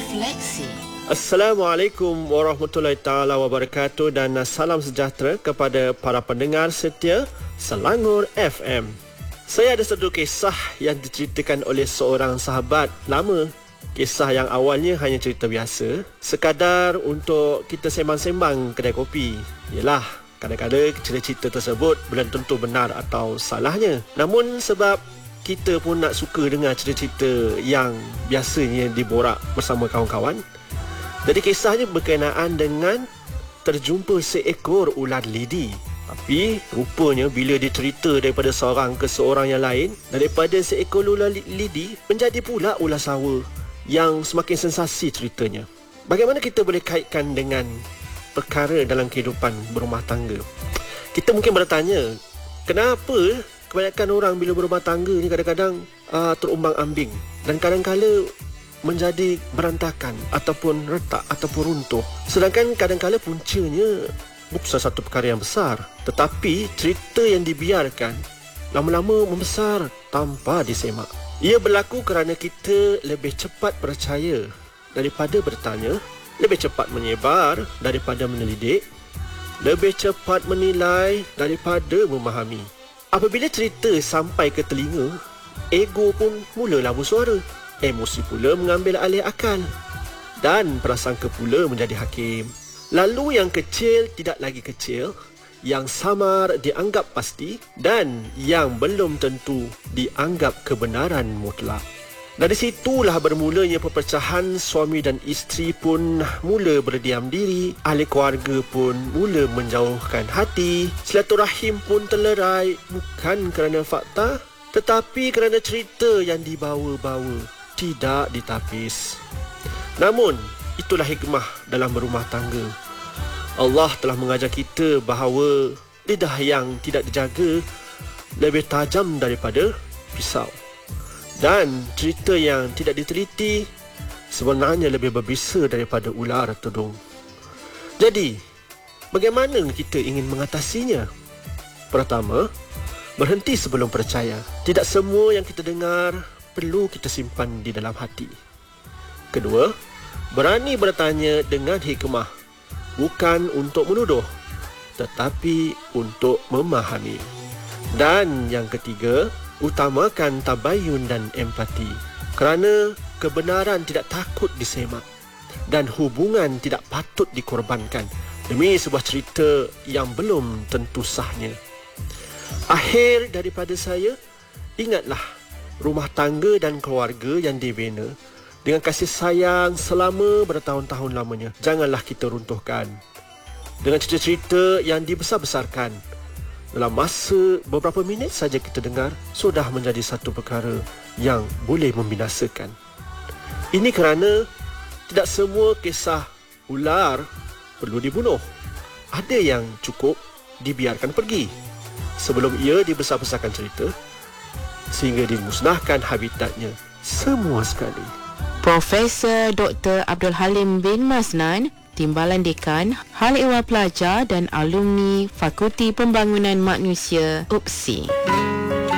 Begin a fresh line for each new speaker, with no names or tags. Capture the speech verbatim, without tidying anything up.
Refleksi.
Assalamualaikum warahmatullahi taala wabarakatuh dan salam sejahtera kepada para pendengar setia Selangor F M. Saya ada satu kisah yang diceritakan oleh seorang sahabat lama. Kisah yang awalnya hanya cerita biasa, sekadar untuk kita sembang-sembang kedai kopi. Yelah, kadang-kadang cerita-cerita tersebut belum tentu benar atau salahnya. Namun sebab kita pun nak suka dengar cerita-cerita yang biasanya diborak bersama kawan-kawan, jadi kisahnya berkenaan dengan terjumpa seekor ular lidi. Tapi rupanya bila dicerita daripada seorang ke seorang yang lain, daripada seekor ular lidi menjadi pula ular sawa yang semakin sensasi ceritanya. Bagaimana kita boleh kaitkan dengan perkara dalam kehidupan berumah tangga? Kita mungkin bertanya, kenapa kebanyakan orang bila berumah tangga ni kadang-kadang uh, terumbang-ambing dan kadang-kala menjadi berantakan ataupun retak ataupun runtuh. Sedangkan kadang-kala puncanya bukan satu perkara yang besar, tetapi cerita yang dibiarkan lama-lama membesar tanpa disemak. Ia berlaku kerana kita lebih cepat percaya daripada bertanya, lebih cepat menyebar daripada menelidik, lebih cepat menilai daripada memahami. Apabila cerita sampai ke telinga, ego pun mulalah bersuara. Emosi pula mengambil alih akal dan prasangka pula menjadi hakim. Lalu yang kecil tidak lagi kecil, yang samar dianggap pasti dan yang belum tentu dianggap kebenaran mutlak. Dari situlah bermulanya perpecahan. Suami dan isteri pun mula berdiam diri, ahli keluarga pun mula menjauhkan hati, silaturahim pun terlerai, bukan kerana fakta tetapi kerana cerita yang dibawa-bawa tidak ditapis. Namun itulah hikmah dalam berumah tangga. Allah telah mengajar kita bahawa lidah yang tidak dijaga lebih tajam daripada pisau, dan cerita yang tidak diteliti sebenarnya lebih berbisa daripada ular tudung. Jadi, bagaimana kita ingin mengatasinya? Pertama, berhenti sebelum percaya. Tidak semua yang kita dengar perlu kita simpan di dalam hati. Kedua, berani bertanya dengan hikmah, bukan untuk menuduh tetapi untuk memahami. Dan yang ketiga, utamakan tabayun dan empati, kerana kebenaran tidak takut disemak dan hubungan tidak patut dikorbankan demi sebuah cerita yang belum tentu sahnya. Akhir daripada saya, ingatlah, rumah tangga dan keluarga yang dibina dengan kasih sayang selama bertahun-tahun lamanya, janganlah kita runtuhkan dengan cerita-cerita yang dibesar-besarkan. Dalam masa beberapa minit saja kita dengar, sudah menjadi satu perkara yang boleh membinasakan. Ini kerana tidak semua kisah ular perlu dibunuh. Ada yang cukup dibiarkan pergi sebelum ia dibesar-besarkan cerita sehingga dimusnahkan habitatnya semua sekali.
Profesor Doktor Abdul Halim bin Masnan, Timbalan Dekan Hal Ehwal Pelajar dan Alumni Fakulti Pembangunan Manusia U P S I.